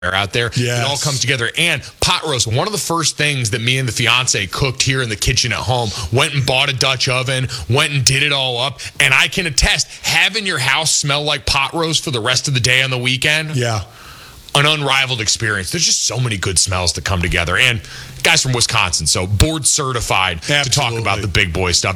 out there. Yes. It all comes together. And pot roast, one of the first things that me and the fiance cooked here in the kitchen at home, went and bought a Dutch oven, went and did it all up. And I can attest, having your house smell like pot roast for the rest of the day on the weekend, yeah, an unrivaled experience. There's just so many good smells that come together. And guys from Wisconsin, so board certified Absolutely. to talk about the big boy stuff.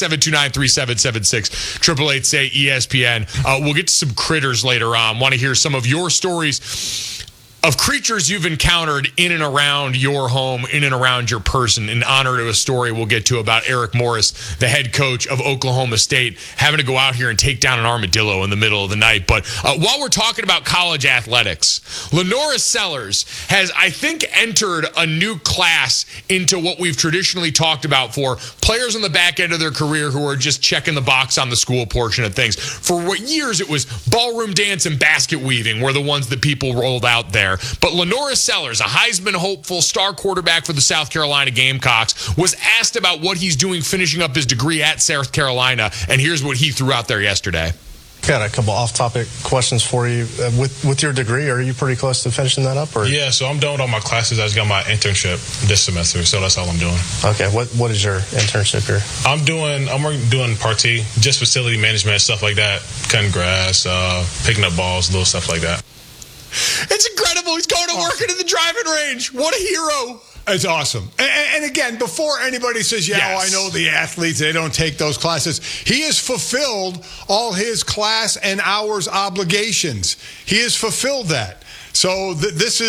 888-729-3776, 888-say-ESPN. We'll get to some critters later on. Want to hear some of your stories of creatures you've encountered in and around your home, in and around your person, in honor to a story we'll get to about Eric Morris, the head coach of Oklahoma State, having to go out here and take down an armadillo in the middle of the night. But while we're talking about college athletics, Lenora Sellers has, I think, entered a new class into what we've traditionally talked about for players on the back end of their career who are just checking the box on the school portion of things. For what years it was ballroom dance and basket weaving were the ones that people rolled out there. But Lenora Sellers, a Heisman hopeful, star quarterback for the South Carolina Gamecocks, was asked about what he's doing finishing up his degree at South Carolina, and here's what he threw out there yesterday. Got a couple off-topic questions for you. With your degree, are you pretty close to finishing that up? Or? Yeah, so I'm done with all my classes. I just got my internship this semester, so that's all I'm doing. Okay, what is your internship here? I'm doing party, just facility management, stuff like that, cutting grass, picking up balls, little stuff like that. It's incredible. He's going to work into the driving range. What a hero. It's awesome. And again, before anybody says, yes. I know the athletes, they don't take those classes. He has fulfilled all his class and hours obligations. He has fulfilled that. So this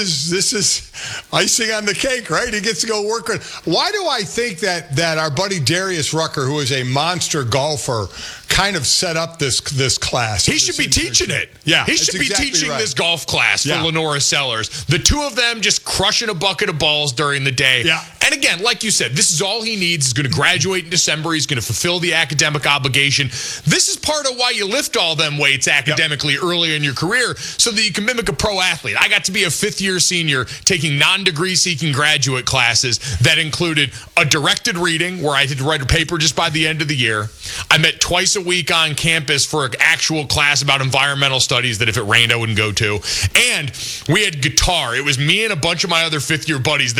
is icing on the cake, right? He gets to go work. Why do I think that our buddy Darius Rucker, who is a monster golfer, kind of set up this class? He should be teaching it. Yeah, he should be teaching this golf class for Lenora Sellers. The two of them just crushing a bucket of balls during the day. Yeah. And again, like you said, this is all he needs. He's going to graduate in December. He's going to fulfill the academic obligation. This is part of why you lift all them weights academically early in your career so that you can mimic a pro athlete. I got to be a fifth-year senior taking non-degree seeking graduate classes that included a directed reading where I had to write a paper just by the end of the year. I met twice a week on campus for an actual class about environmental studies that if it rained I wouldn't go to. And we had guitar. It was me and a bunch of my other fifth-year buddies